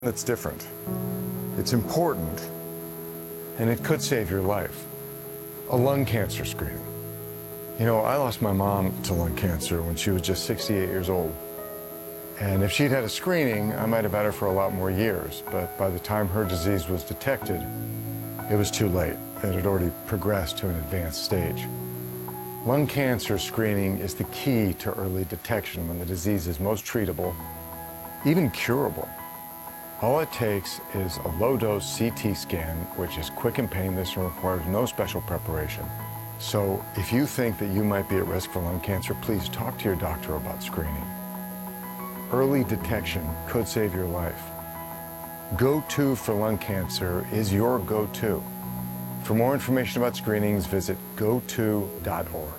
That's different. It's important, and it could save your life. A lung cancer screening. You know, I lost my mom to lung cancer when she was just 68 years old. And if she'd had a screening, I might have had her for a lot more years. But by the time her disease was detected, it was too late. It had already progressed to an advanced stage. Lung cancer screening is the key to early detection when the disease is most treatable, even curable. All it takes is a low-dose CT scan, which is quick and painless and requires no special preparation. So if you think that you might be at risk for lung cancer, please talk to your doctor about screening. Early detection could save your life. Go-To for lung cancer is your go-to. For more information about screenings, visit goto.org.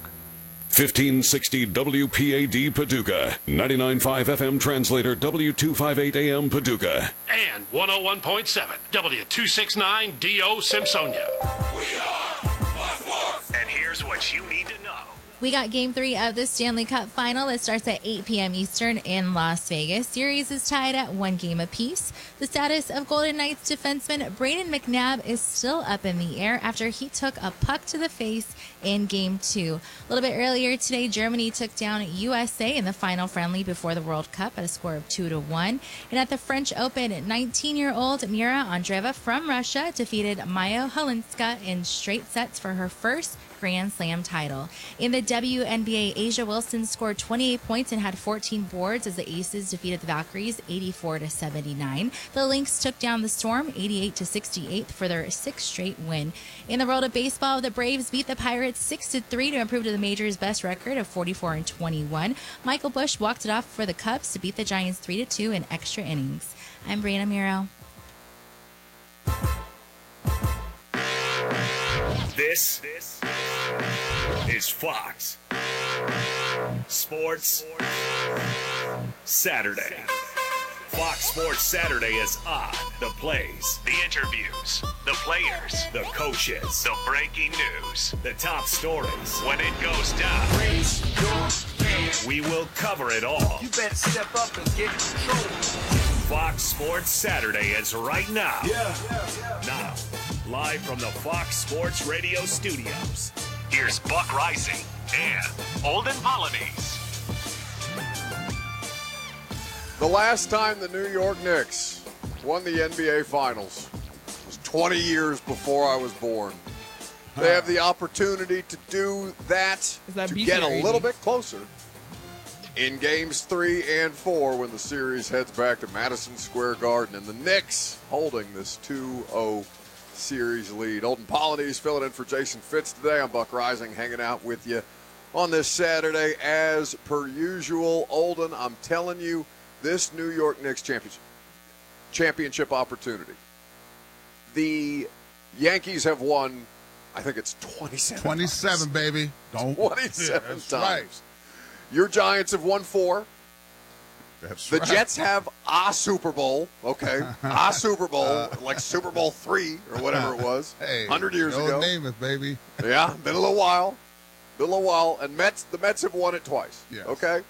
1560 WPAD Paducah, 99.5 FM translator W258 AM Paducah, and 101.7 W269 DO Simpsonia. We are Blackwater. And here's what you need to know. We got Game 3 of the Stanley Cup Final. It starts at 8 p.m. Eastern in Las Vegas. Series is tied at 1 game apiece. The status of Golden Knights defenseman Brayden McNabb is still up in the air after he took a puck to the face in Game 2. A little bit earlier today, Germany took down USA in the final friendly before the World Cup at a score of 2-1. And at the French Open, 19-year-old Mira Andreeva from Russia defeated Maya Halinska in straight sets for her first Grand Slam title. In the WNBA, Asia Wilson scored 28 points and had 14 boards as the Aces defeated the Valkyries 84-79. The Lynx took down the Storm 88-68 for their sixth straight win. In the world of baseball, the Braves beat the Pirates 6-3 to improve to the major's best record of 44-21. Michael Busch walked it off for the Cubs to beat the Giants 3-2 in extra innings. I'm Brianna Muro. This is Fox Sports Saturday. Fox Sports Saturday is on. The plays, The interviews, the players, the coaches, the breaking news. the top stories. When it goes down, Raise your hand. We will cover it all. You better step up and get in control. Fox Sports Saturday is right now. Now, live from the Fox Sports Radio studios. here's Buck Rising and Olden Polynice. The last time the New York Knicks won the NBA Finals was 20 years before I was born. They have the opportunity to do that to get a little bit closer in games 3 and 4 when the series heads back to Madison Square Garden, and the Knicks holding this 2-0 series lead. Olden Polynice filling in for Jason Fitz today. I'm Buck Rising, hanging out with you on this Saturday as per usual. Olden, I'm telling you, this New York Knicks championship opportunity. The Yankees have won, I think it's 27 times. Baby. 27 times. Right. Your Giants have won 4. That's The right. Jets have a Super Bowl, okay? A Super Bowl, like Super Bowl 3 or whatever it was, Hey, 100 years don't ago. name it, baby. Yeah, been a little while. And the Mets have won it twice, Yes. okay?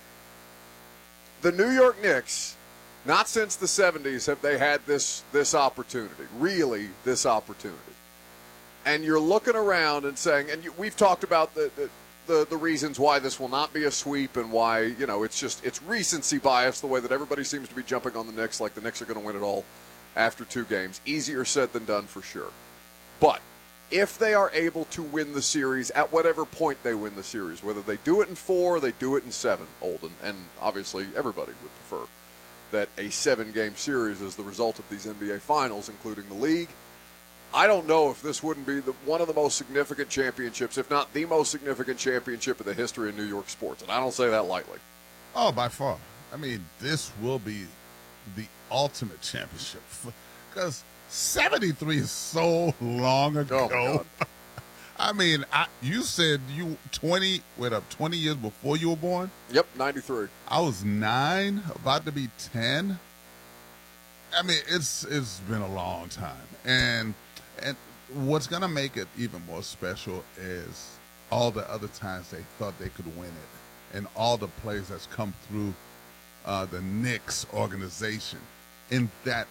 The New York Knicks, not since the 70s have they had this opportunity, really this opportunity. And you're looking around and saying, and we've talked about the reasons why this will not be a sweep and why, you know, it's recency bias, the way that everybody seems to be jumping on the Knicks like the Knicks are going to win it all after 2 games. Easier said than done for sure. But if they are able to win the series at whatever point they win the series, whether they do it in 4 or they do it in 7, Olden, and obviously everybody would prefer that a 7-game series is the result of these NBA Finals, including the league. I don't know if this wouldn't be one of the most significant championships, if not the most significant championship in the history of New York sports, and I don't say that lightly. Oh, by far. I mean, this will be the ultimate championship because 73 is so long ago. Oh, my God. I mean, you said you 20 years before you were born? Yep, 93. I was 9, about to be 10. I mean, it's been a long time. And what's going to make it even more special is all the other times they thought they could win it and all the players that's come through the Knicks organization. in that